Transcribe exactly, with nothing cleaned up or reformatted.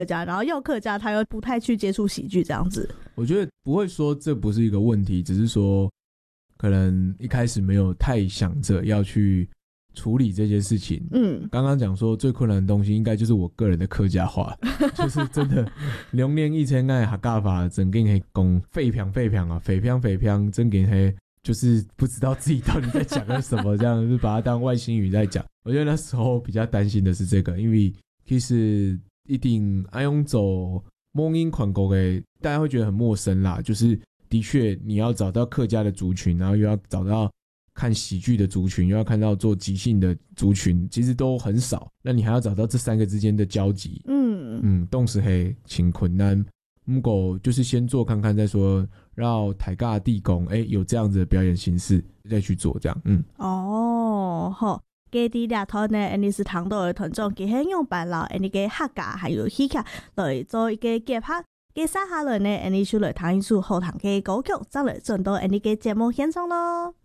家，然后要客家他又不太去接触喜剧这样子。 我觉得不会说这不是一个问题，只是说可能一开始没有太想着要去处理这件事情。嗯，刚刚讲说最困难的东西应该就是我个人的客家话，就是真的两年以前爱客家话真经系讲废평废평啊，废평废평真经系就是不知道自己到底在讲个什么，这样就把它当外星语在讲。我觉得那时候比较担心的是这个，因为其实一定爱用走蒙音款国的，大家会觉得很陌生啦。就是的确你要找到客家的族群，然后又要找到看喜剧的族群，又要看到做即兴的族群，其实都很少。那你还要找到这三个之间的交集，嗯嗯，动时黑挺困难。不过就是先做看看再说，让台尬地公哎有这样子的表演形式再去做这样。嗯哦好。给啲俩头呢，你是糖豆的团众，佢係用辦了，你嘅客家還有戲劇來做一個結合。嘅三下來呢，你出來彈一首後堂嘅歌曲，再來進到你嘅節目現場咯。